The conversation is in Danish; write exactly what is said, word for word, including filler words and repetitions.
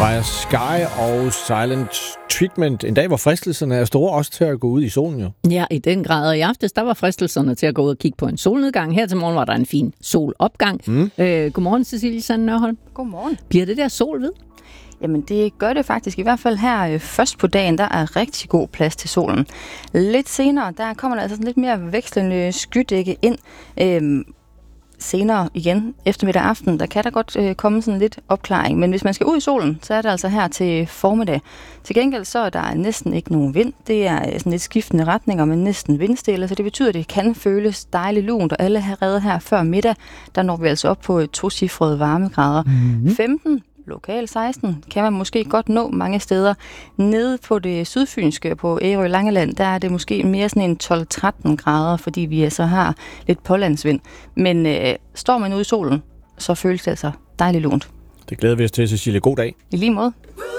Fire Sky og Silent Treatment. En dag, hvor fristelserne er store også til at gå ud i solen jo. Ja, i den grad. Og i aftes, der var fristelserne til at gå ud og kigge på en solnedgang. Her til morgen var der en fin solopgang. Mm. Øh, godmorgen, Cecilie Sande Nørholm. Godmorgen. Bliver det der sol ved? Jamen, det gør det faktisk. I hvert fald her øh, først på dagen, der er rigtig god plads til solen. Lidt senere, der kommer der altså sådan lidt mere vekslende skydække ind. Øhm, senere igen, eftermiddag aften, der kan der godt øh, komme sådan lidt opklaring. Men hvis man skal ud i solen, så er det altså her til formiddag. Til gengæld så er der næsten ikke nogen vind. Det er sådan lidt skiftende retninger, men næsten vindstille. Så det betyder, at det kan føles dejligt lunt. Og alle her redder her før middag, der når vi altså op på tocifrede varmegrader. Mm-hmm. femten lokal seksten kan man måske godt nå mange steder. Nede på det sydfynske, på Ærø Langeland, der er det måske mere sådan en tolv tretten grader, fordi vi altså har lidt pålandsvind. Men øh, står man ude i solen, så føles det altså dejligt lunt. Det glæder vi os til, Cecilie. God dag. I lige måde.